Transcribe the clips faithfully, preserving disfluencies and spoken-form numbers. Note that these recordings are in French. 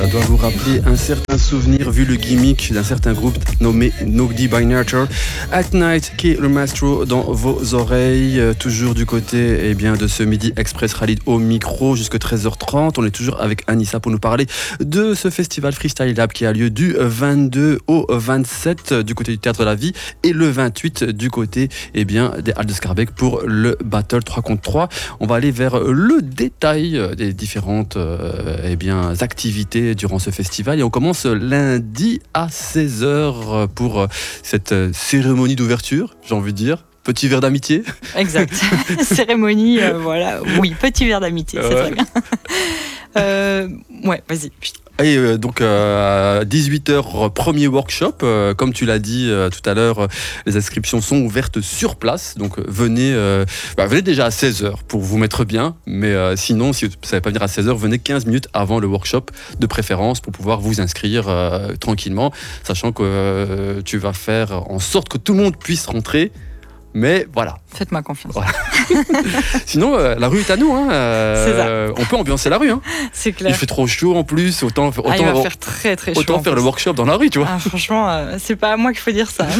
Ça doit vous rappeler un certain souvenir vu le gimmick d'un certain groupe nommé Nobody by Nature. At Night, qui est le maestro dans vos oreilles, euh, toujours du côté eh bien, de ce Midi Express Rallye au micro jusqu'à treize heures trente. On est toujours avec Anissa pour nous parler de ce festival Freestyle Lab qui a lieu du vingt-deux au vingt-sept du côté du Théâtre de la Vie et le vingt-huit du côté eh bien, des Halles de Schaerbeek pour le Battle trois contre trois. On va aller vers le détail des différentes euh, eh bien, activités durant ce festival et on commence lundi à seize heures pour cette cérémonie d'ouverture, j'ai envie de dire. Petit verre d'amitié. Exact. Cérémonie, euh, voilà. Oui, petit verre d'amitié, c'est ouais. très bien. euh, ouais, vas-y. Et euh, donc euh, à dix-huit heures, premier workshop. Euh, comme tu l'as dit euh, tout à l'heure, euh, les inscriptions sont ouvertes sur place. Donc euh, venez, euh, bah, venez déjà à seize heures pour vous mettre bien. Mais euh, sinon, si vous ne savez pas venir à seize heures, venez quinze minutes avant le workshop de préférence pour pouvoir vous inscrire euh, tranquillement. Sachant que euh, tu vas faire en sorte que tout le monde puisse rentrer. Mais voilà. Faites-moi confiance. Voilà. Sinon, euh, la rue est à nous. Hein. Euh, c'est ça. On peut ambiancer la rue. Hein. C'est clair. Il fait trop chaud en plus. Autant, autant, ah, il va faire très très chaud. Autant faire le workshop dans la rue, tu vois. Ah, franchement, euh, c'est pas à moi qu'il faut dire ça.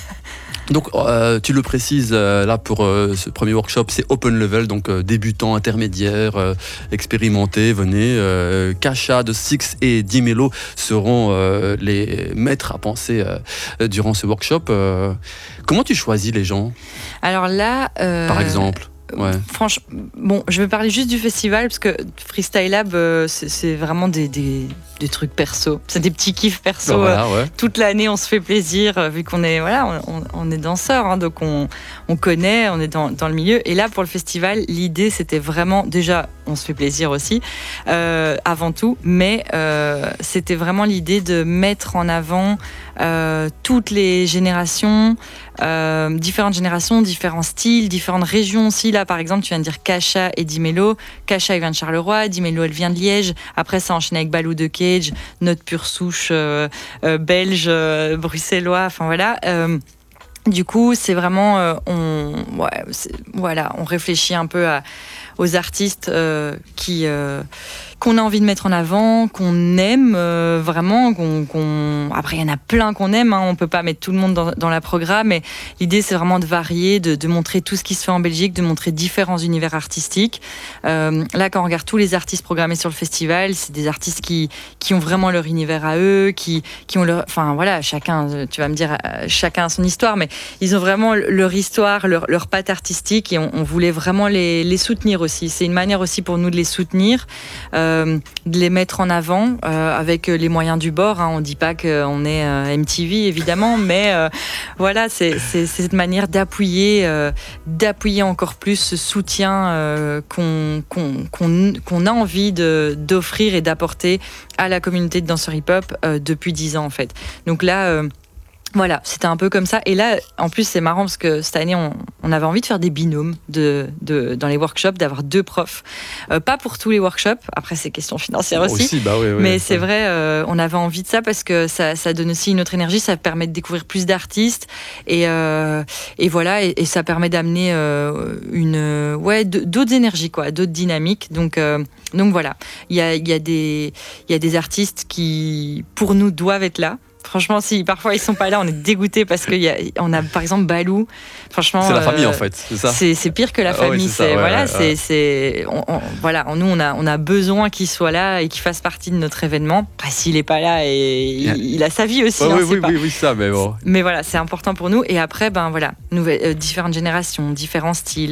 Donc, euh, tu le précises, euh, là, pour euh, ce premier workshop, c'est open level, donc euh, débutant, intermédiaire, euh, expérimenté, venez. Euh, Kasha de Six et Dimelo seront euh, les maîtres à penser euh, durant ce workshop. Euh, comment tu choisis les gens ? Alors là... Euh... Par exemple Ouais. Franchement, bon, je vais parler juste du festival parce que Freestyle Lab, euh, c'est, c'est vraiment des, des, des trucs perso. C'est des petits kiffs perso. Ben voilà, ouais. euh, toute l'année, on se fait plaisir euh, vu qu'on est, voilà, on, on est danseurs, hein, donc on, on connaît, on est dans, dans le milieu. Et là, pour le festival, l'idée, c'était vraiment, déjà, on se fait plaisir aussi, euh, avant tout, mais euh, c'était vraiment l'idée de mettre en avant euh, toutes les générations. Euh, différentes générations, différents styles, différentes régions aussi. Là, par exemple, tu viens de dire Kasha et Dimelo. Kasha, elle vient de Charleroi. Dimelo, elle vient de Liège. Après, ça enchaîne avec Balou de Cage, notre pure souche euh, euh, belge, euh, bruxellois. Enfin, voilà. Euh, du coup, c'est vraiment... Euh, on, ouais, c'est, voilà, on réfléchit un peu à, aux artistes euh, qui... Euh, qu'on a envie de mettre en avant, qu'on aime euh, vraiment, qu'on, qu'on... après il y en a plein qu'on aime, hein, on peut pas mettre tout le monde dans, dans la programme, mais l'idée c'est vraiment de varier, de, de montrer tout ce qui se fait en Belgique, de montrer différents univers artistiques. Euh, là quand on regarde tous les artistes programmés sur le festival, c'est des artistes qui, qui ont vraiment leur univers à eux, qui, qui ont leur... Enfin voilà, chacun, tu vas me dire, chacun a son histoire, mais ils ont vraiment leur histoire, leur, leur patte artistique et on, on voulait vraiment les, les soutenir aussi. C'est une manière aussi pour nous de les soutenir. Euh, Euh, de les mettre en avant euh, avec les moyens du bord. Hein. On ne dit pas qu'on est euh, M T V, évidemment, mais euh, voilà, c'est, c'est, c'est cette manière d'appuyer, euh, d'appuyer encore plus ce soutien euh, qu'on, qu'on, qu'on, qu'on a envie de, d'offrir et d'apporter à la communauté de danseurs hip-hop euh, depuis dix ans, en fait. Donc là... Euh, Voilà, c'était un peu comme ça. Et là, en plus, c'est marrant parce que cette année, on, on avait envie de faire des binômes de, de, dans les workshops, d'avoir deux profs. Euh, pas pour tous les workshops, après, c'est question financière aussi. aussi bah oui, oui, mais oui, c'est ouais. vrai, euh, on avait envie de ça parce que ça, ça donne aussi une autre énergie, ça permet de découvrir plus d'artistes. Et, euh, et voilà, et, et ça permet d'amener euh, une, ouais, d'autres énergies, quoi, d'autres dynamiques. Donc, euh, donc voilà, il y a, y a des, y a des artistes qui, pour nous, doivent être là. Franchement, si parfois ils sont pas là, on est dégoûté parce qu'on a, a par exemple Balou. Franchement, c'est la famille euh, en fait, c'est ça. C'est, c'est pire que la ah, famille. oui, c'est c'est, ça, ouais, voilà, ouais, c'est, ouais. c'est, on, on, voilà. Nous, on a, on a besoin qu'il soit là et qu'il fasse partie de notre événement. Après, s'il est pas là, et il, il a sa vie aussi. Ouais, hein, oui, oui, pas... oui, oui, ça, mais bon. Mais voilà, c'est important pour nous. Et après, ben voilà, nouvelles, euh, différentes générations, différents styles.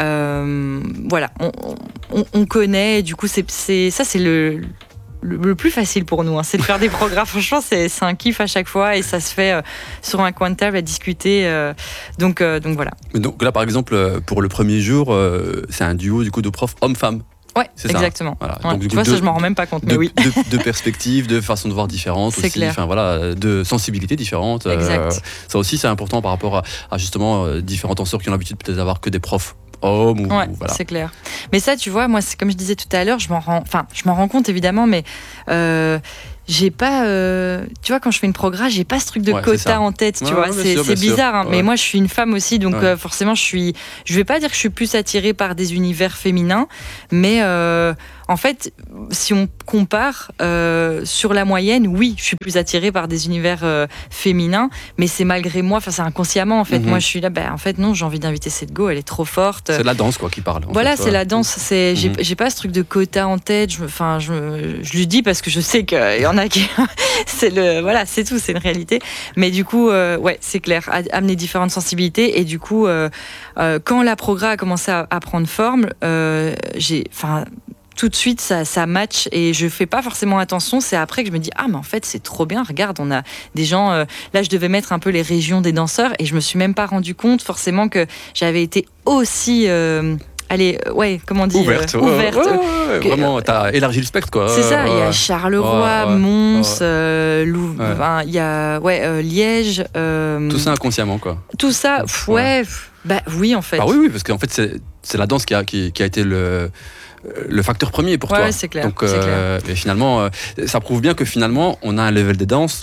Euh, voilà, on, on, on connaît. Du coup, c'est, c'est ça, c'est le. Le plus facile pour nous, hein, c'est de faire des programmes. Franchement, c'est, c'est un kiff à chaque fois et ça se fait euh, sur un coin de table à discuter. Euh, donc, euh, donc voilà. Donc là, par exemple, pour le premier jour, euh, c'est un duo du coup de profs hommes-femmes. Ouais, c'est exactement. Ça, hein. Voilà. Ouais, Donc, du tu coup, vois, deux, ça, je m'en rends même pas compte, mais deux, oui. Deux, deux perspectives, de façons de voir différentes c'est aussi. Clair. Enfin voilà, de sensibilités différentes. Exact. Euh, ça aussi, c'est important par rapport à, à justement euh, différents danseurs qui ont l'habitude peut-être d'avoir que des profs hommes. Ou, ouais, ou, voilà. c'est clair. Mais ça, tu vois, moi, c'est comme je disais tout à l'heure, je m'en rends, enfin, je m'en rends compte évidemment, mais euh, j'ai pas, euh, tu vois, quand je fais une progrès, j'ai pas ce truc de ouais, quota en tête, tu ouais, vois, ouais, c'est, sûr, c'est bizarre, hein, ouais. mais moi je suis une femme aussi, donc ouais. euh, forcément je suis, je vais pas dire que je suis plus attirée par des univers féminins, mais euh, en fait, si on compare euh, sur la moyenne, oui, je suis plus attirée par des univers euh, féminins, mais c'est malgré moi, enfin c'est inconsciemment en fait. Mm-hmm. Moi, je suis là, ben en fait non, j'ai envie d'inviter cette go, elle est trop forte. C'est la danse quoi qui parle. Voilà, fait, c'est la danse. C'est, j'ai, mm-hmm. j'ai pas ce truc de quota en tête. Je, enfin, je, je lui dis parce que je sais qu'il y en a qui, c'est le, voilà, c'est tout, c'est une réalité. Mais du coup, euh, ouais, c'est clair, amener différentes sensibilités et du coup, euh, euh, quand la progra a commencé à, à prendre forme, euh, j'ai, enfin. tout de suite ça, ça match et je fais pas forcément attention, c'est après que je me dis ah mais en fait c'est trop bien, regarde on a des gens, euh, là je devais mettre un peu les régions des danseurs et je me suis même pas rendu compte forcément que j'avais été aussi euh, allez, ouais, comment dire, ouverte, euh, ouverte. Ouais, ouais, ouais, que, vraiment, t'as élargi le spectre, quoi. C'est ça, ouais, il y a Charleroi, ouais, ouais, Mons, ouais. Euh, Lou, ouais. Enfin, il y a ouais, euh, Liège. Euh, tout ça inconsciemment, quoi. Tout ça, pff, ouais, pff, bah oui, en fait. Ah oui, oui, parce qu'en fait, c'est, c'est la danse qui a, qui, qui a été le. le facteur premier pour ouais, toi. Ouais, c'est clair. Donc, c'est euh, clair. Et finalement, euh, ça prouve bien que finalement, on a un level de danse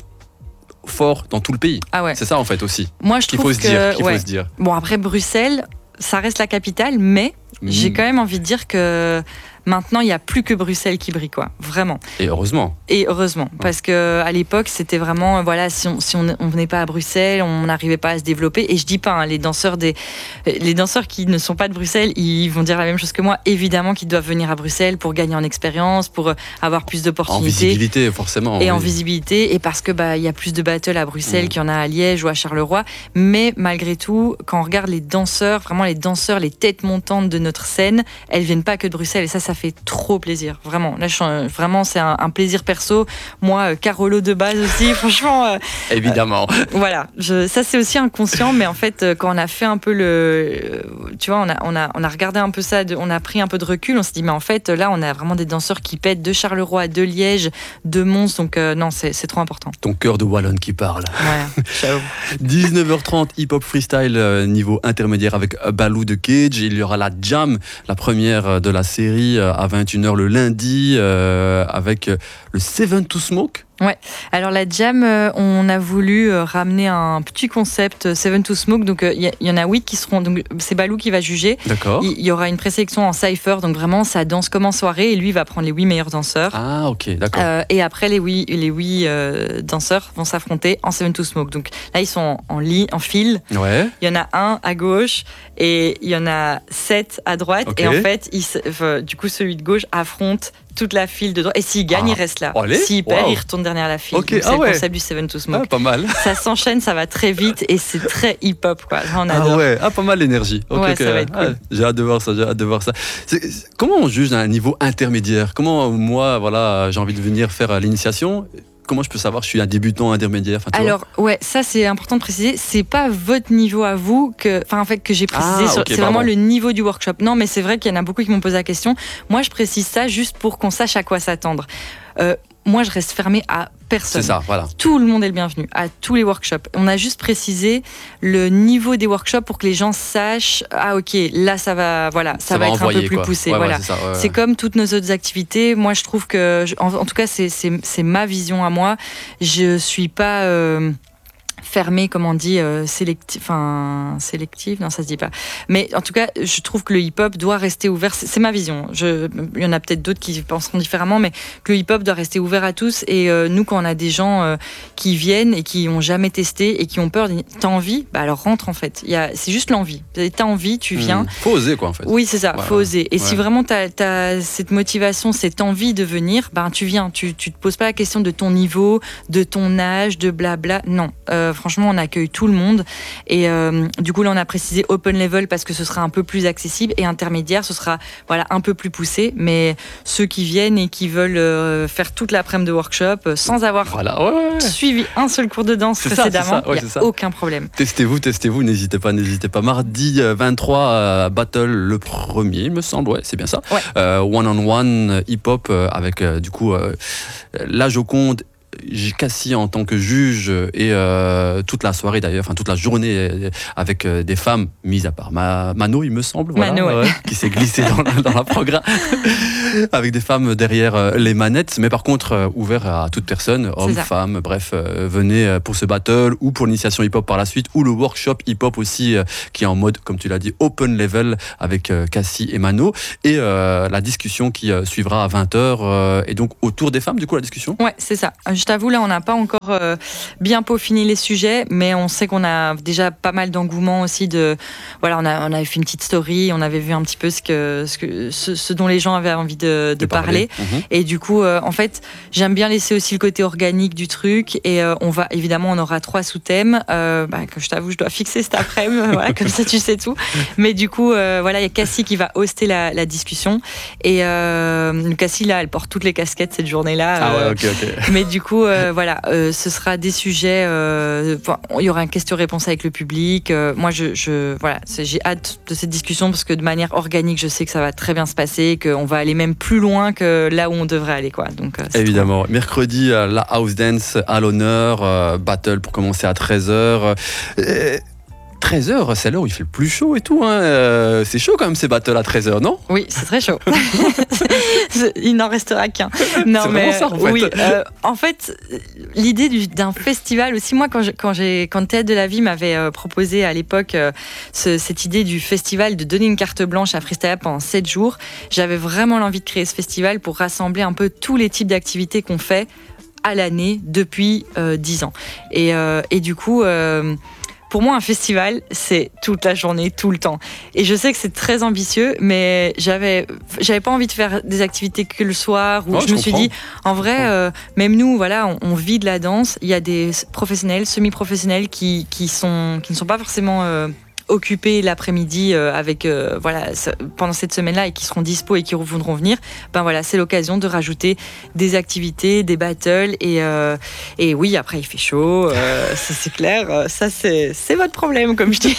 fort dans tout le pays. Ah ouais. C'est ça en fait aussi. Moi, je qu'il trouve faut que se dire, qu'il ouais. faut se dire. Bon, après Bruxelles, ça reste la capitale, mais mmh. j'ai quand même envie de dire que maintenant, il n'y a plus que Bruxelles qui brille, quoi. Vraiment. Et heureusement. Et heureusement. Ouais. Parce qu'à l'époque, c'était vraiment, voilà, si on si on, on venait pas à Bruxelles, on n'arrivait pas à se développer. Et je dis pas, hein, les danseurs des, les danseurs qui ne sont pas de Bruxelles, ils vont dire la même chose que moi. Évidemment qu'ils doivent venir à Bruxelles pour gagner en expérience, pour avoir plus d'opportunités. En visibilité, forcément. Et oui. en visibilité. Et parce que, bah, il y a plus de battles à Bruxelles mmh. qu'il y en a à Liège ou à Charleroi. Mais malgré tout, quand on regarde les danseurs, vraiment les danseurs, les têtes montantes de notre scène, elles viennent pas que de Bruxelles. Et ça, ça fait trop plaisir. Vraiment, là, je, vraiment, c'est un, un plaisir perso. Moi, euh, Carolo de base aussi, franchement. Euh, Évidemment. Euh, voilà, je, ça c'est aussi inconscient, mais en fait, euh, quand on a fait un peu le, euh, tu vois, on a, on a, on a regardé un peu ça, de, on a pris un peu de recul, on s'est dit, mais en fait, là, on a vraiment des danseurs qui pètent de Charleroi, de Liège, de Mons, donc euh, non, c'est, c'est trop important. Ton cœur de Wallonne qui parle. Ouais, ciao. dix-neuf heures trente, hip-hop freestyle euh, niveau intermédiaire avec Balou de Cage. Il y aura la jam, la première de la série euh, à vingt et une heures le lundi euh, avec euh, le Seven to Smoke. Ouais, alors la jam, euh, on a voulu euh, ramener un petit concept euh, Seven to Smoke, donc il euh, y, y en a huit qui seront, donc c'est Balou qui va juger. D'accord. Il y, y aura une présélection en cypher, donc vraiment ça danse comme en soirée, et lui va prendre les huit meilleurs danseurs. Ah ok, d'accord. Euh, et après les huit, les huit euh, danseurs vont s'affronter en Seven to Smoke. Donc là ils sont en, en lit, en file. Ouais. Il y en a un à gauche et il y en a sept à droite. Okay. Et en fait, il, enfin, du coup celui de gauche affronte toute la file de droite. Et s'il gagne, ah. il reste là. Allez. S'il perd, wow. il retourne derrière la file. Okay. Donc, c'est ah le ouais. concept du Seven to Smoke. Ah, pas mal. Ça s'enchaîne, ça va très vite et c'est très hip-hop, quoi. On adore. Ah ouais, ah, pas mal l'énergie. Okay, ouais, okay. ça va être cool. Ah, j'ai hâte de voir ça, j'ai hâte de voir ça. C'est, c'est, comment on juge à un niveau intermédiaire ? Comment moi, voilà, j'ai envie de venir faire l'initiation ? Comment je peux savoir que je suis un débutant intermédiaire? enfin, Alors ouais, ça c'est important de préciser. C'est pas votre niveau à vous que, enfin en fait que j'ai précisé. Ah, sur, okay, c'est pardon. vraiment le niveau du workshop. Non, mais c'est vrai qu'il y en a beaucoup qui m'ont posé la question. Moi, je précise ça juste pour qu'on sache à quoi s'attendre. Euh, moi, je reste fermée à personne. C'est ça, voilà. Tout le monde est le bienvenu à tous les workshops. On a juste précisé le niveau des workshops pour que les gens sachent ah ok là ça va voilà ça, ça va, va être envoyer, un peu plus quoi. poussé ouais, voilà. Ouais, c'est, ça, ouais, c'est ouais. comme toutes nos autres activités. Moi, je trouve que en, en tout cas c'est c'est c'est ma vision à moi. Je suis pas euh, fermée, comme on dit, euh, sélective, enfin sélective, non ça se dit pas. Mais en tout cas, je trouve que le hip-hop doit rester ouvert. C'est, c'est ma vision. Je, il y en a peut-être d'autres qui penseront différemment, mais que le hip-hop doit rester ouvert à tous. Et euh, nous, quand on a des gens euh, qui viennent et qui ont jamais testé et qui ont peur, t'as envie, bah alors rentre en fait. Il y a, c'est juste l'envie. T'as envie, tu viens. Mmh. Faut oser quoi en fait. Oui, c'est ça. Voilà. Faut oser. Et ouais. si vraiment t'as, t'as cette motivation, cette envie de venir, ben tu viens. Tu, tu te poses pas la question de ton niveau, de ton âge, de blabla. Non. Euh, franchement, on accueille tout le monde. Et euh, du coup, là, on a précisé open level parce que ce sera un peu plus accessible, et intermédiaire, ce sera voilà un peu plus poussé. Mais ceux qui viennent et qui veulent euh, faire toute l'après-midi de workshop euh, sans avoir voilà, ouais, ouais. suivi un seul cours de danse c'est précédemment, il ouais, n'y a aucun problème. Testez-vous, testez-vous, n'hésitez pas, n'hésitez pas. Mardi vingt-trois, euh, battle le premier, il me semble, ouais, c'est bien ça. Ouais. Euh, one-on-one hip-hop euh, avec euh, du coup euh, la Joconde, Cassie en tant que juge et euh, toute la soirée d'ailleurs, enfin toute la journée avec euh, des femmes, mis à part Ma, Mano, il me semble, voilà, Mano, ouais. euh, qui s'est glissée dans la, dans la programme, avec des femmes derrière euh, les manettes, mais par contre euh, ouvert à toute personne, hommes, femmes, bref, euh, venez pour ce battle ou pour l'initiation hip-hop par la suite, ou le workshop hip-hop aussi, euh, qui est en mode, comme tu l'as dit, open level avec euh, Cassie et Mano, et euh, la discussion qui euh, suivra à vingt heures, euh, et donc autour des femmes, du coup, la discussion. Ouais, c'est ça. Je t'avoue, là, on n'a pas encore euh, bien peaufiné les sujets, mais on sait qu'on a déjà pas mal d'engouement aussi. De, voilà, on, a, on avait fait une petite story, on avait vu un petit peu ce, que, ce, que, ce, ce dont les gens avaient envie de, de, de parler. parler. Mmh. Et du coup, euh, en fait, j'aime bien laisser aussi le côté organique du truc. Et euh, on va, évidemment, on aura trois sous-thèmes. Euh, bah, que je t'avoue, je dois fixer cet après-midi, voilà, comme ça tu sais tout. Mais du coup, euh, voilà, il y a Cassie qui va hoster la, la discussion. Et euh, Cassie, là, elle porte toutes les casquettes cette journée-là. Ah ouais, ok, ok. Mais du coup, euh, voilà, euh, ce sera des sujets. Euh, il y aura une question-réponse avec le public. Euh, moi, je, je, voilà, j'ai hâte de cette discussion parce que de manière organique, je sais que ça va très bien se passer, qu'on va aller même plus loin que là où on devrait aller, quoi. Donc, euh, évidemment. Trop... Mercredi, euh, la house dance à l'honneur, euh, battle pour commencer à treize heures. Euh, treize heures, c'est l'heure où il fait le plus chaud et tout. Hein. Euh, c'est chaud quand même ces battles à treize heures, non ? Oui, c'est très chaud. Il n'en restera qu'un. Non, c'est mais ça, en fait. Oui, euh, en fait, l'idée du, d'un festival aussi, moi, quand, je, quand, j'ai, quand Théâtre de la Vie m'avait euh, proposé à l'époque euh, ce, cette idée du festival, de donner une carte blanche à Freestyle pendant sept jours, j'avais vraiment l'envie de créer ce festival pour rassembler un peu tous les types d'activités qu'on fait à l'année depuis euh, dix ans. Et, euh, et du coup... Euh, Pour moi, un festival, c'est toute la journée, tout le temps. Et je sais que c'est très ambitieux, mais j'avais, j'avais pas envie de faire des activités que le soir. Où oh, je, je me suis dit, en vrai, euh, même nous, voilà, on, on vit de la danse. Il y a des professionnels, semi-professionnels qui, qui, sont, qui ne sont pas forcément... Euh, occupés l'après-midi euh, avec euh, voilà pendant cette semaine-là et qui seront dispo et qui voudront venir, ben voilà, c'est l'occasion de rajouter des activités, des battles et euh, et oui, après il fait chaud, euh, ça c'est clair, ça c'est c'est votre problème comme je dis.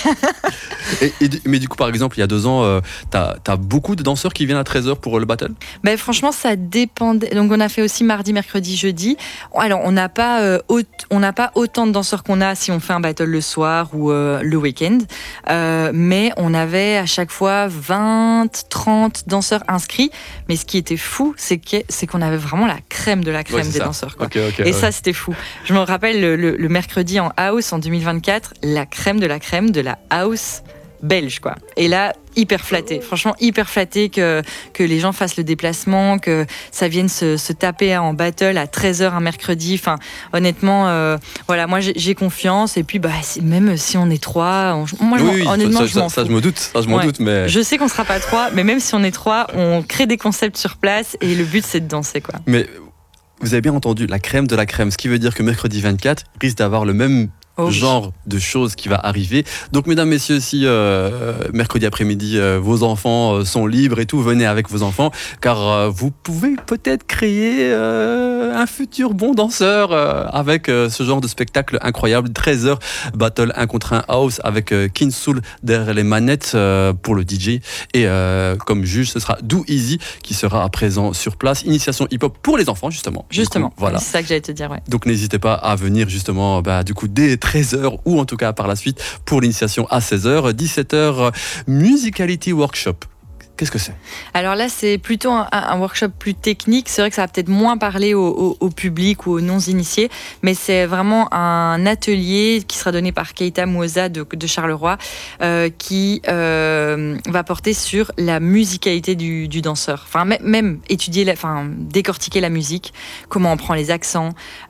et, et, mais du coup par exemple il y a deux ans euh, t'as t'as beaucoup de danseurs qui viennent à treize heures pour le battle? Ben franchement ça dépendait. Donc on a fait aussi mardi, mercredi, jeudi. Alors on n'a pas euh, haut, on n'a pas autant de danseurs qu'on a si on fait un battle le soir ou euh, le week-end. Euh, mais on avait à chaque fois vingt, trente danseurs inscrits. Mais ce qui était fou, c'est, que, c'est qu'on avait vraiment la crème de la crème ouais, des ça. danseurs. Quoi. Okay, okay, et ouais. ça, c'était fou. Je me rappelle le, le, le mercredi en house en deux mille vingt-quatre, la crème de la crème de la house belge, quoi. Et là, hyper flatté, franchement hyper flatté que, que les gens fassent le déplacement, que ça vienne se, se taper en battle à treize heures un mercredi. Enfin, honnêtement, euh, voilà, moi j'ai, j'ai confiance. Et puis, bah, même si on est trois, on, moi, oui, oui, honnêtement, ça, je m'en ça, fous. Ça, je me doute, ça, je m'en ouais. doute, mais... Je sais qu'on sera pas trois, mais même si on est trois, on crée des concepts sur place et le but, c'est de danser, quoi. Mais vous avez bien entendu, la crème de la crème, ce qui veut dire que mercredi vingt-quatre risque d'avoir le même... Oh, genre de choses qui va arriver. Donc mesdames, messieurs, si euh, mercredi après-midi euh, vos enfants euh, sont libres et tout, venez avec vos enfants car euh, vous pouvez peut-être créer euh, un futur bon danseur euh, avec euh, ce genre de spectacle incroyable. treize heures battle un contre un house avec euh, Kinsoul derrière les manettes euh, pour le D J et euh, comme juge ce sera Do Easy qui sera présent sur place. Initiation hip-hop pour les enfants justement. Justement, coup, voilà. C'est ça que j'allais te dire. Ouais. Donc n'hésitez pas à venir justement bah, du coup dès treize heures ou en tout cas par la suite pour l'initiation à seize heures. dix-sept heures, Musicality Workshop. Qu'est-ce que c'est ? Alors là, c'est plutôt un, un workshop plus technique. C'est vrai que ça va peut-être moins parler au, au, au public ou aux non-initiés, mais c'est vraiment un atelier qui sera donné par Keita Mouoza de, de Charleroi, euh, qui euh, va porter sur la musicalité du, du danseur. Enfin, même, même étudier, la, enfin, décortiquer la musique, comment on prend les accents,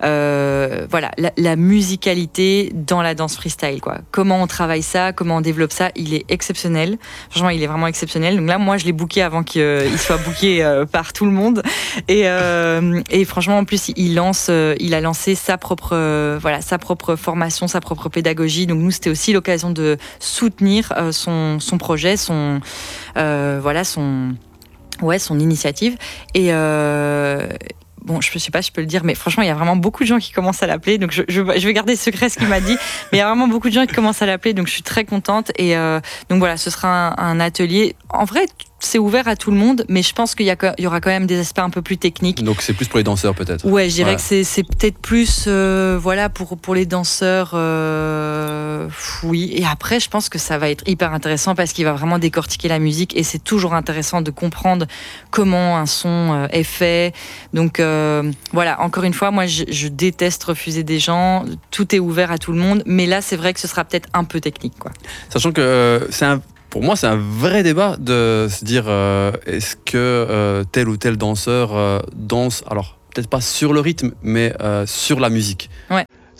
euh, voilà, la, la musicalité dans la danse freestyle, quoi. Comment on travaille ça, comment on développe ça. Il est exceptionnel. Franchement, il est vraiment exceptionnel. Donc là, moi, je l'ai booké avant qu'il euh, soit booké euh, par tout le monde. Et, euh, et franchement, en plus, il lance, euh, il a lancé sa propre, euh, voilà, sa propre formation, sa propre pédagogie. Donc nous, c'était aussi l'occasion de soutenir euh, son, son projet, son, euh, voilà, son, ouais, son initiative. Et euh, Bon, je ne sais pas si je peux le dire, mais franchement, il y a vraiment beaucoup de gens qui commencent à l'appeler. Donc, je, je, je vais garder secret ce qu'il m'a dit. Mais il y a vraiment beaucoup de gens qui commencent à l'appeler. Donc, je suis très contente. Et euh, donc, voilà, ce sera un, un atelier. En vrai, c'est ouvert à tout le monde, mais je pense qu'il y, a, il y aura quand même des aspects un peu plus techniques. Donc c'est plus pour les danseurs peut-être. Ouais, je dirais ouais. que c'est, c'est peut-être plus euh, voilà, pour, pour les danseurs. Euh, oui, et après je pense que ça va être hyper intéressant parce qu'il va vraiment décortiquer la musique et c'est toujours intéressant de comprendre comment un son euh, est fait. Donc euh, voilà, encore une fois, moi je, je déteste refuser des gens, tout est ouvert à tout le monde, mais là c'est vrai que ce sera peut-être un peu technique, quoi. Sachant que euh, c'est un Pour moi, c'est un vrai débat de se dire euh, est-ce que euh, tel ou tel danseur euh, danse, alors peut-être pas sur le rythme, mais euh, sur la musique. Ouais.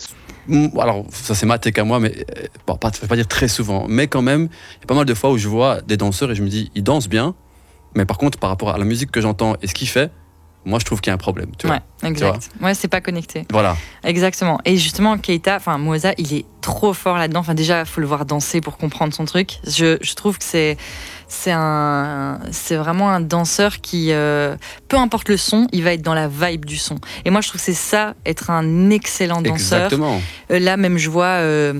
Alors, ça c'est ma take à moi, mais bon, pas, je ne vais pas dire très souvent, mais quand même, il y a pas mal de fois où je vois des danseurs et je me dis, ils dansent bien, mais par contre, par rapport à la musique que j'entends et ce qu'il fait, moi je trouve qu'il y a un problème. Tu vois, ouais, exact. Ouais, c'est pas connecté. Voilà. Exactement. Et justement, Keita, enfin Moza, il est trop fort là-dedans. Enfin, déjà, il faut le voir danser pour comprendre son truc. Je, je trouve que c'est, c'est, un, c'est vraiment un danseur qui, euh, peu importe le son, il va être dans la vibe du son. Et moi, je trouve que c'est ça, être un excellent danseur. Exactement. Euh, là, même, je vois. Euh,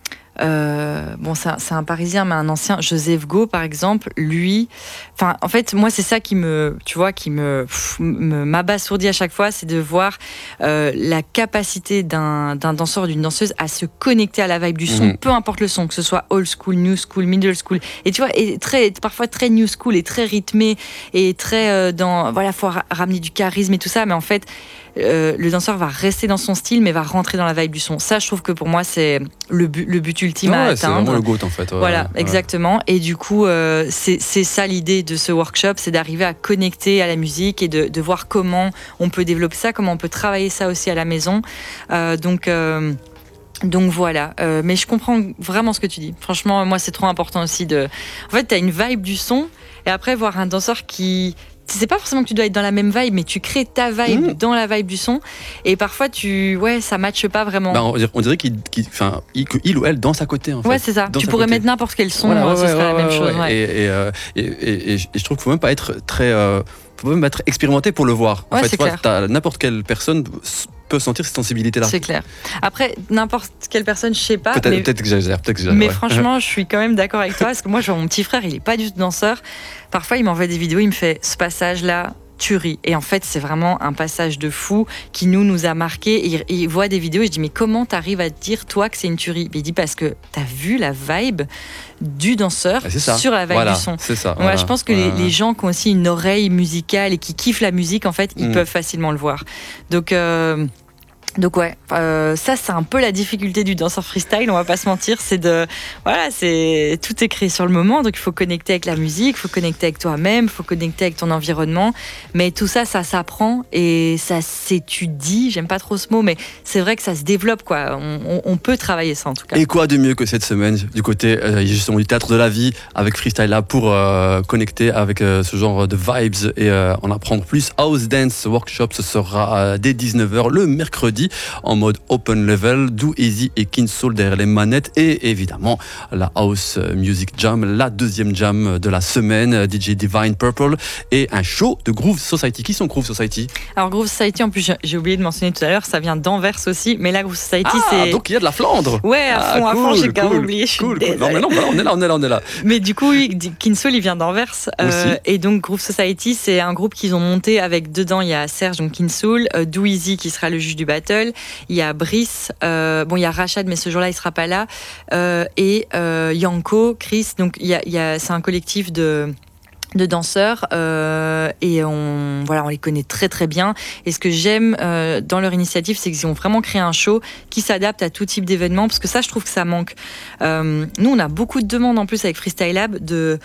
Euh, bon, c'est un, c'est un Parisien, mais un ancien, Joseph Go, par exemple, lui, enfin, en fait, moi, c'est ça qui me, tu vois, qui me, pff, me m'abasourdit à chaque fois, c'est de voir euh, la capacité d'un, d'un danseur ou d'une danseuse à se connecter à la vibe du son, mmh. peu importe le son, que ce soit old school, new school, middle school, et tu vois, et très, parfois très new school et très rythmé et très euh, dans, voilà, faut ra- ramener du charisme et tout ça, mais en fait, Euh, le danseur va rester dans son style mais va rentrer dans la vibe du son. Ça, je trouve que pour moi c'est le but, le but ultime ouais, à ouais, atteindre. C'est vraiment le GOAT en fait. Ouais, voilà, ouais. exactement. Et du coup, euh, c'est, c'est ça l'idée de ce workshop, c'est d'arriver à connecter à la musique et de, de voir comment on peut développer ça, comment on peut travailler ça aussi à la maison. Euh, donc... Euh, Donc voilà, euh, mais je comprends vraiment ce que tu dis. Franchement, moi, c'est trop important aussi de... En fait, tu as une vibe du son, et après, voir un danseur qui... C'est pas forcément que tu dois être dans la même vibe, mais tu crées ta vibe mmh. dans la vibe du son, et parfois, tu... ouais, ça matche pas vraiment. Bah, on dirait, on dirait qu'il, qu'il, enfin, il, qu'il ou elle danse à côté, en fait. Ouais, c'est ça. Tu pourrais côté. mettre n'importe quel son, voilà, ouais, ce ouais, serait ouais, la même ouais, chose. Ouais. Ouais. Et, et, euh, et, et, et, et je trouve qu'il faut même pas être très... Euh, faut même être expérimenté pour le voir. En ouais, fait, c'est tu vois, clair. t'as, n'importe quelle personne peut sentir cette sensibilité-là. C'est clair. Après, n'importe quelle personne, je sais pas. Peut-être, mais, peut-être que j'exagère. Peut-être que j'exagère mais ouais. franchement, je suis quand même d'accord avec toi, parce que moi, genre, mon petit frère, il est pas du tout danseur. Parfois, il m'envoie des vidéos, il me fait ce passage-là. Tuerie. Et en fait, c'est vraiment un passage de fou qui nous, nous a marqué. Il, il voit des vidéos et je dis, mais comment t'arrives à te dire, toi, que c'est une tuerie? Il dit, parce que t'as vu la vibe du danseur sur la vibe voilà, du son. C'est ça. Ouais, voilà. Je pense que voilà. les, les gens qui ont aussi une oreille musicale et qui kiffent la musique, en fait, ils mmh. peuvent facilement le voir. Donc... Euh, Donc ouais, euh, ça c'est un peu la difficulté du danseur freestyle, on va pas se mentir, c'est de, voilà, c'est tout est créé sur le moment, donc il faut connecter avec la musique, il faut connecter avec toi-même, il faut connecter avec ton environnement, mais tout ça, ça s'apprend et ça s'étudie, j'aime pas trop ce mot, mais c'est vrai que ça se développe, quoi, on, on, on peut travailler ça en tout cas. Et quoi de mieux que cette semaine du côté euh, justement du théâtre de la vie avec Freestyle Lab pour euh, connecter avec euh, ce genre de vibes et euh, en apprendre plus. House Dance Workshop, ce sera euh, dès dix-neuf heures le mercredi en mode open level, Do Easy et Kinsoul derrière les manettes et évidemment la House Music Jam, la deuxième jam de la semaine, D J Divine Purple et un show de Groove Society. Qui sont Groove Society? Alors Groove Society, en plus j'ai oublié de mentionner tout à l'heure, ça vient d'Anvers aussi, mais la Groove Society ah, c'est... donc il y a de la Flandre. Ouais, à fond, ah, cool, à fond, j'ai quand même oublié, je suis cool, cool. Non mais non, voilà, on est là, on est là, on est là. Mais du coup, oui, Kinsoul il vient d'Anvers euh, et donc Groove Society c'est un groupe qu'ils ont monté avec dedans il y a Serge, donc Kinsoul, euh, Do Easy qui sera le juge du battle, il y a Brice, euh, bon il y a Rachad mais ce jour-là il sera pas là, euh, et euh, Yanko, Chris, donc il y a, il y a, c'est un collectif de de danseurs euh, et on voilà on les connaît très très bien et ce que j'aime euh, dans leur initiative c'est qu'ils ont vraiment créé un show qui s'adapte à tout type d'événement parce que ça je trouve que ça manque. Euh, nous on a beaucoup de demandes en plus avec Freestyle Lab de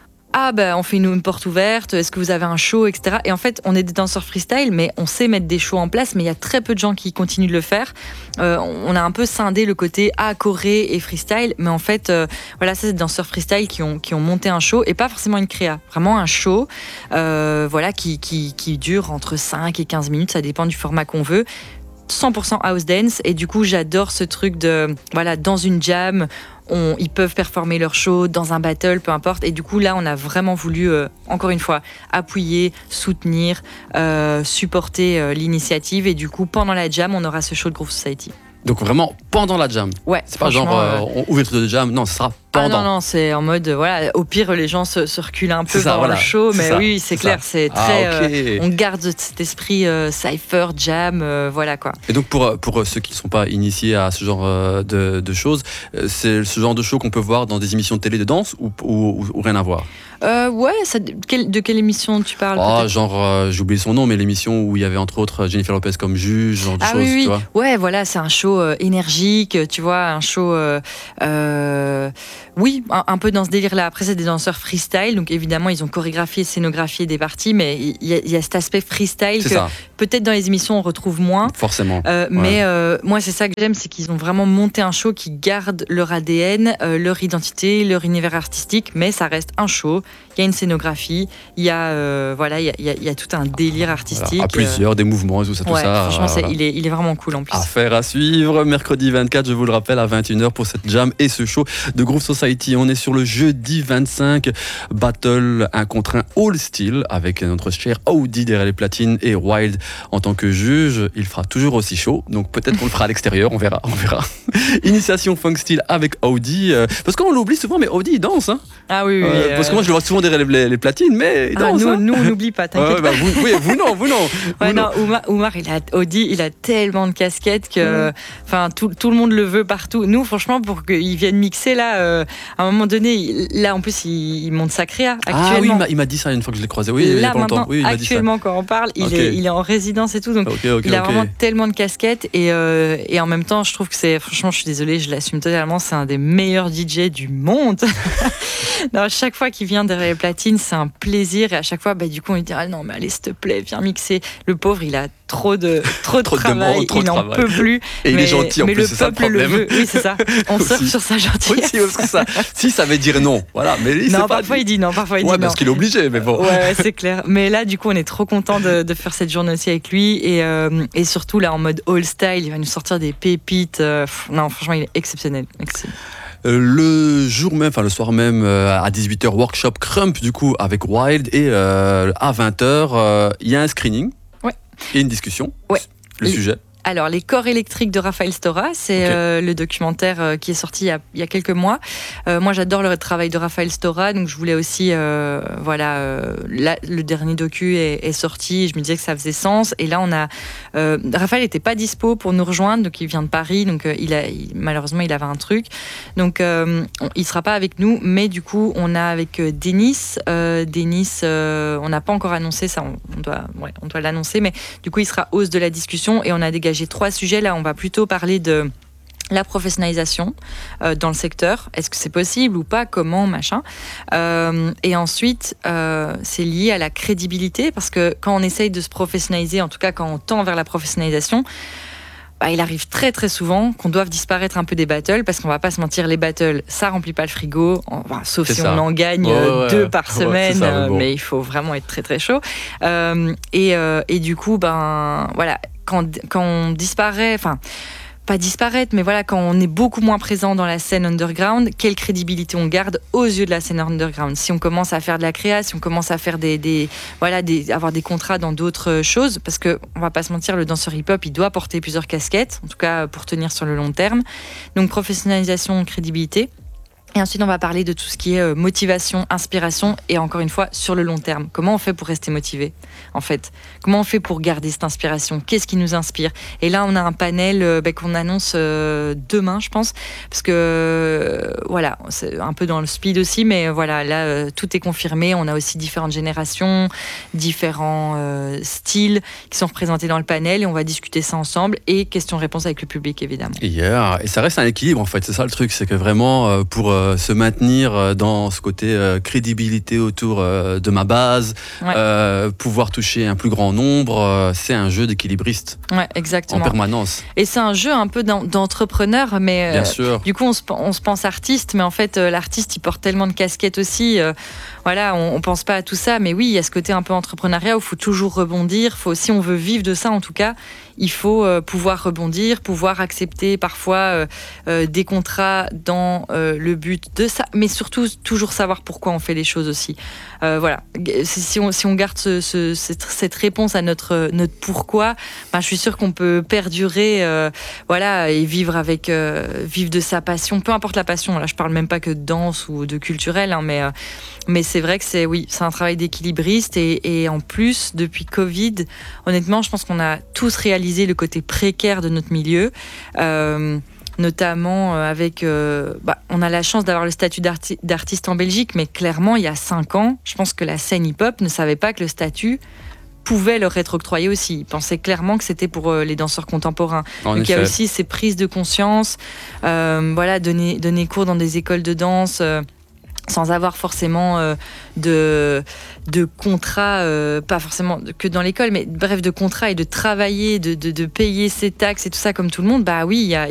ah ben on fait une, une porte ouverte, est-ce que vous avez un show, et cetera. Et en fait, on est des danseurs freestyle, mais on sait mettre des shows en place, mais il y a très peu de gens qui continuent de le faire. Euh, on a un peu scindé le côté ah, choré et freestyle, mais en fait, euh, voilà, ça c'est des danseurs freestyle qui ont, qui ont monté un show, et pas forcément une créa, vraiment un show euh, voilà, qui, qui, qui dure entre cinq et quinze minutes, ça dépend du format qu'on veut. cent pour cent house dance, et du coup j'adore ce truc de voilà dans une jam on, ils peuvent performer leur show dans un battle, peu importe, et du coup là on a vraiment voulu euh, encore une fois appuyer, soutenir, euh, supporter euh, l'initiative, et du coup pendant la jam on aura ce show de Groove Society. Donc vraiment pendant la jam. Ouais. C'est pas genre euh, ouverture de jam, non, ce sera pendant. Ah non, non, c'est en mode, voilà, au pire, les gens se, se reculent un peu ça, pendant voilà, le show, mais c'est oui, c'est, c'est clair, ça. c'est très. Ah, okay. euh, on garde cet esprit euh, cypher, jam, euh, voilà quoi. Et donc, pour, pour ceux qui ne sont pas initiés à ce genre de, de choses, c'est ce genre de show qu'on peut voir dans des émissions de télé de danse ou, ou, ou rien à voir? Euh, ouais, ça, quel, de quelle émission tu parles? Ah, genre, euh, j'ai oublié son nom, mais l'émission où il y avait entre autres Jennifer Lopez comme juge, genre de ah, choses, oui, oui. tu vois. Ouais, voilà, c'est un show euh, énergique, tu vois, un show, euh, euh, oui, un, un peu dans ce délire-là. Après, c'est des danseurs freestyle, donc évidemment, ils ont chorégraphié, scénographié des parties, mais il y, y, y a cet aspect freestyle c'est que ça. Peut-être dans les émissions on retrouve moins. Forcément. Euh, ouais. Mais euh, moi, c'est ça que j'aime, c'est qu'ils ont vraiment monté un show qui garde leur A D N, euh, leur identité, leur univers artistique, mais ça reste un show. Il y a une scénographie, il y a euh, voilà, il y a, il y a, il y a tout un délire artistique. Voilà, à plusieurs, euh... des mouvements et tout ça, tout ouais, ça. Franchement, voilà. c'est, il, est, il est vraiment cool en plus. Affaire à suivre, mercredi vingt-quatre, je vous le rappelle, à vingt et une heures pour cette jam et ce show de Groove Society. On est sur le jeudi vingt-cinq, battle un contre un all style avec notre cher Audi derrière les platines et Wild en tant que juge. Il fera toujours aussi chaud, donc peut-être qu'on le fera à l'extérieur, on verra, on verra. Initiation funk style avec Audi, euh, parce qu'on l'oublie souvent, mais Audi il danse. Hein. Ah oui, oui. Euh, euh... Parce que moi je le vois souvent derrière les, les, les platines, mais il danse. Ah, nous, hein. nous, on n'oublie pas, t'inquiète ouais, bah, vous, oui, vous non, vous non. Ouais, vous non, non. Oumar, Oumar, il a, Audi, il a tellement de casquettes que, enfin, mmh. tout, tout le monde le veut partout. Nous, franchement, pour qu'il vienne mixer là, euh, à un moment donné, il, là en plus, il, il monte sa créa actuellement. Ah oui, il m'a, il m'a dit ça une fois que je l'ai croisé. Oui, là, il y a pas longtemps. Oui, il m'a actuellement, dit ça. quand on parle, il, okay. est, il est en résidence et tout, donc okay, okay, il a okay. vraiment tellement de casquettes et, euh, et en même temps, je trouve que c'est, franchement, je suis désolée, je l'assume totalement, c'est un des meilleurs D J du monde. Non, chaque fois qu'il vient derrière les platines, c'est un plaisir et à chaque fois, bah, du coup, on lui dit ah non, mais allez, s'il te plaît, viens mixer. Le pauvre, il a trop de trop de trop travail, de demande, trop il n'en peut plus. Et mais, il est gentil en mais plus, le c'est ça le peuple le problème. veut. Oui, c'est ça. On surfe sur sa gentillesse. Oui, parce que ça, si ça veut dire non, voilà. Mais il non, pas parfois dit. il dit non, parfois il ouais, dit parce non. qu'il est obligé, mais bon. Ouais, c'est clair. Mais là, du coup, on est trop content de, de faire cette journée aussi avec lui et euh, et surtout là en mode all style, il va nous sortir des pépites. Euh, pff, non, franchement, il est exceptionnel. exceptionnel. Euh, le jour même, enfin le soir même, euh, à dix-huit heures, workshop Crump du coup avec Wild et euh, à vingt heures, il euh, y a un screening ouais. et une discussion. Ouais. Le et... sujet. Alors, Les corps électriques de Raphaël Stora, c'est okay. euh, le documentaire euh, qui est sorti il y a, il y a quelques mois. Euh, moi, j'adore le travail de Raphaël Stora, donc je voulais aussi, euh, voilà, euh, là, le dernier docu est, est sorti, je me disais que ça faisait sens. Et là, on a, euh, Raphaël n'était pas dispo pour nous rejoindre, donc il vient de Paris, donc euh, il a, il, malheureusement, il avait un truc, donc euh, on, il sera pas avec nous. Mais du coup, on a avec euh, Denis, euh, Denis, euh, on n'a pas encore annoncé ça, on, on doit, ouais, on doit l'annoncer, mais du coup, il sera hausse de la discussion et on a dégagé J'ai trois sujets. Là, on va plutôt parler de la professionnalisation euh, dans le secteur. Est-ce que c'est possible ou pas? Comment? Machin. Euh, et ensuite, euh, c'est lié à la crédibilité parce que quand on essaye de se professionnaliser, en tout cas quand on tend vers la professionnalisation, bah, il arrive très très souvent qu'on doive disparaître un peu des battles parce qu'on va pas se mentir, les battles, ça remplit pas le frigo, enfin, sauf c'est si ça. on en gagne ouais, ouais, deux ouais. par semaine, ouais, ça, mais, bon. mais il faut vraiment être très très chaud. Euh, et, euh, et du coup, ben voilà. Quand, quand on disparaît, enfin, pas disparaître, mais voilà, quand on est beaucoup moins présent dans la scène underground, quelle crédibilité on garde aux yeux de la scène underground? Si on commence à faire de la créa, si on commence à faire des, des voilà, des, avoir des contrats dans d'autres choses, parce que on va pas se mentir, le danseur hip-hop, il doit porter plusieurs casquettes, en tout cas pour tenir sur le long terme. Donc professionnalisation, crédibilité. Et ensuite, on va parler de tout ce qui est motivation, inspiration, et encore une fois, sur le long terme. Comment on fait pour rester motivé, en fait? Comment on fait pour garder cette inspiration? Qu'est-ce qui nous inspire? Et là, on a un panel euh, bah, qu'on annonce euh, demain, je pense, parce que, euh, voilà, c'est un peu dans le speed aussi, mais voilà, là, euh, tout est confirmé. On a aussi différentes générations, différents euh, styles qui sont représentés dans le panel, et on va discuter ça ensemble, et questions-réponses avec le public, évidemment. Yeah. Et ça reste un équilibre, en fait, c'est ça le truc, c'est que vraiment, euh, pour... Euh, se maintenir dans ce côté euh, crédibilité autour euh, de ma base, ouais. euh, pouvoir toucher un plus grand nombre, euh, c'est un jeu d'équilibriste. Ouais, exactement. En permanence. Et c'est un jeu un peu d'entrepreneur, mais Bien euh, sûr. Du coup on se, on se pense artiste, mais en fait euh, l'artiste il porte tellement de casquettes aussi. Euh, voilà, on, on pense pas à tout ça, mais oui, il y a ce côté un peu entrepreneuriat où il faut toujours rebondir. Faut, si on veut vivre de ça, en tout cas, il faut euh, pouvoir rebondir, pouvoir accepter parfois euh, euh, des contrats dans euh, le but de ça, mais surtout toujours savoir pourquoi on fait les choses aussi. Euh, voilà. Si on, si on garde ce, ce, cette, cette réponse à notre, notre pourquoi, ben, je suis sûre qu'on peut perdurer, euh, voilà, et vivre avec, euh, vivre de sa passion, peu importe la passion. Là, je parle même pas que de danse ou de culturel, hein, mais, euh, mais c'est vrai que c'est, oui, c'est un travail d'équilibriste et, et en plus, depuis Covid, honnêtement, je pense qu'on a tous réalisé le côté précaire de notre milieu. Euh, notamment avec... Euh, bah, on a la chance d'avoir le statut d'arti- d'artiste en Belgique, mais clairement, il y a cinq ans, je pense que la scène hip-hop ne savait pas que le statut pouvait leur être octroyé aussi. Ils pensaient clairement que c'était pour euh, les danseurs contemporains. En Donc effet. il y a aussi ces prises de conscience, euh, voilà, donner, donner cours dans des écoles de danse... Euh, sans avoir forcément euh, de, de contrat, euh, pas forcément que dans l'école, mais bref, de contrat et de travailler, de, de, de payer ses taxes et tout ça comme tout le monde, bah oui, il y a,